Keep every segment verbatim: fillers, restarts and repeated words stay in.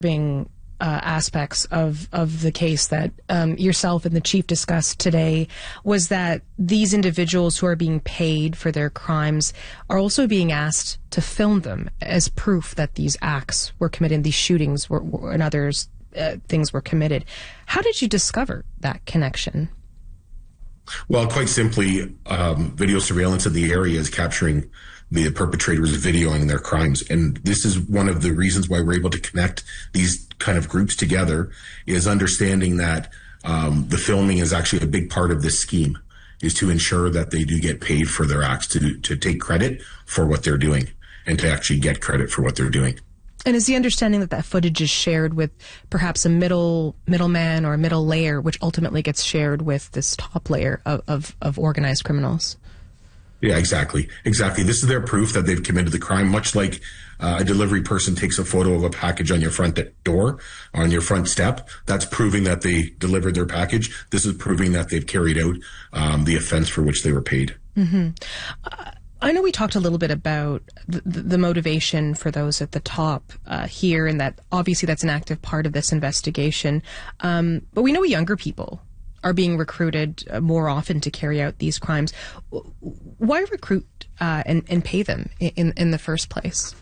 being Uh, aspects of, of the case that um, yourself and the chief discussed today was that these individuals who are being paid for their crimes are also being asked to film them as proof that these acts were committed, these shootings were, were and others uh, things were committed. How did you discover that connection? Well, quite simply, um, video surveillance in the area is capturing the perpetrators videoing their crimes. And this is one of the reasons why we're able to connect these kind of groups together, is understanding that um, the filming is actually a big part of this scheme, is to ensure that they do get paid for their acts, to, to take credit for what they're doing and to actually get credit for what they're doing. And is the understanding that that footage is shared with perhaps a middle middleman or a middle layer, which ultimately gets shared with this top layer of, of, of organized criminals? Yeah, exactly. Exactly. This is their proof that they've committed the crime, much like uh, a delivery person takes a photo of a package on your front door, on your front step. That's proving that they delivered their package. This is proving that they've carried out um, the offense for which they were paid. Mm-hmm. Uh, I know we talked a little bit about the, the motivation for those at the top uh, here, and that obviously that's an active part of this investigation. Um, but we know younger people are being recruited uh, more often to carry out these crimes. Why recruit uh, and, and pay them in, in the first place?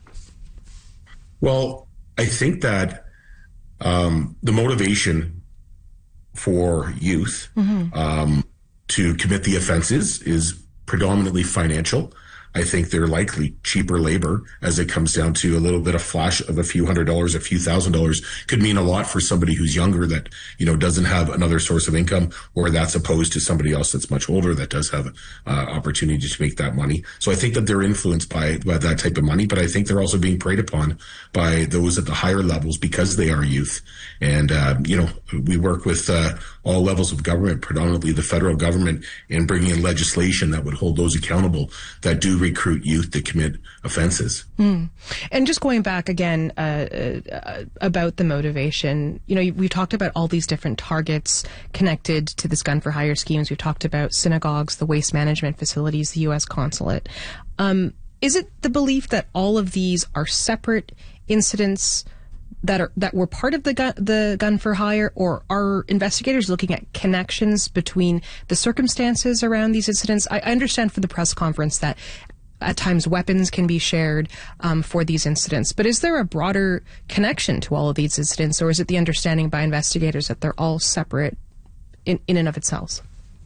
Well, I think that um, the motivation for youth mm-hmm. um, to commit the offenses is predominantly financial. I think they're likely cheaper labor, as it comes down to a little bit of flash of a few hundred dollars, a few thousand dollars could mean a lot for somebody who's younger that, you know, doesn't have another source of income, or that's opposed to somebody else that's much older that does have uh, opportunity to make that money. So I think that they're influenced by, by that type of money, but I think they're also being preyed upon by those at the higher levels because they are youth. And, uh, you know, we work with uh, all levels of government, predominantly the federal government, in bringing in legislation that would hold those accountable that do recruit youth to commit offenses. Mm. And just going back again uh, uh, about the motivation, you know, we've talked about all these different targets connected to this gun for hire schemes. We've talked about synagogues, the waste management facilities, the U S consulate. Um, is it the belief that all of these are separate incidents that are that were part of the gun, the gun for hire, or are investigators looking at connections between the circumstances around these incidents? I understand for the press conference that at times weapons can be shared um, for these incidents, but is there a broader connection to all of these incidents, or is it the understanding by investigators that they're all separate in, in and of itself?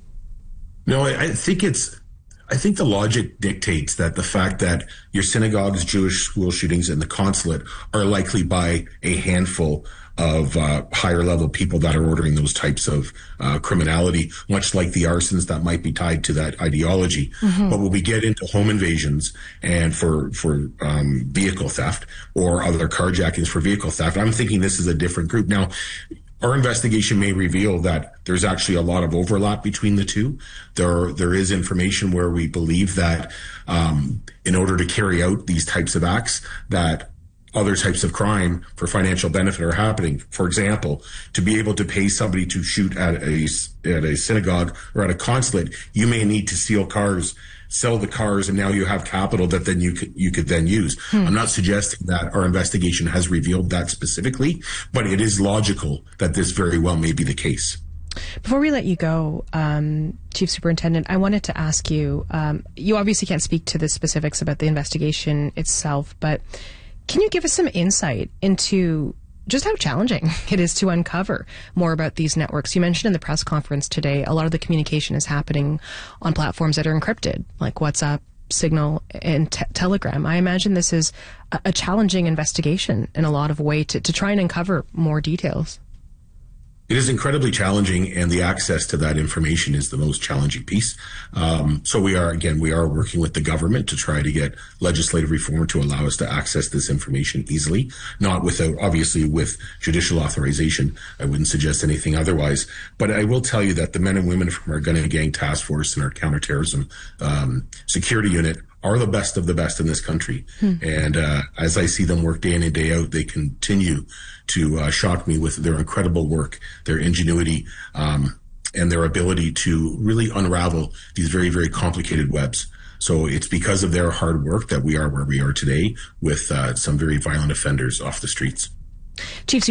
No, I, I think it's I think the logic dictates that the fact that your synagogues, Jewish school shootings, and the consulate are likely by a handful of uh, higher level people that are ordering those types of uh, criminality, much like the arsons that might be tied to that ideology. Mm-hmm. But when we get into home invasions and for for um, vehicle theft or other carjackings for vehicle theft, I'm thinking this is a different group. Now, our investigation may reveal that there's actually a lot of overlap between the two. There, there is information where we believe that um, in order to carry out these types of acts, that other types of crime for financial benefit are happening. For example, to be able to pay somebody to shoot at a, at a synagogue or at a consulate, you may need to steal cars, sell the cars, and now you have capital that then you could you could then use. Hmm. I'm not suggesting that our investigation has revealed that specifically, but it is logical that this very well may be the case. Before we let you go, um, Chief Superintendent, I wanted to ask you, um, you obviously can't speak to the specifics about the investigation itself, but can you give us some insight into just how challenging it is to uncover more about these networks? You mentioned in the press conference today, a lot of the communication is happening on platforms that are encrypted, like WhatsApp, Signal, and te- Telegram. I imagine this is a, a challenging investigation in a lot of ways to, to try and uncover more details. It is incredibly challenging, and the access to that information is the most challenging piece. Um, so we are, again, we are working with the government to try to get legislative reform to allow us to access this information easily, not without, obviously, with judicial authorization. I wouldn't suggest anything otherwise. But I will tell you that the men and women from our Gun and Gang Task Force and our counterterrorism um, security unit are the best of the best in this country. Hmm. And uh, as I see them work day in and day out, they continue to uh, shock me with their incredible work, their ingenuity, um, and their ability to really unravel these very, very complicated webs. So it's because of their hard work that we are where we are today with uh, some very violent offenders off the streets. Chief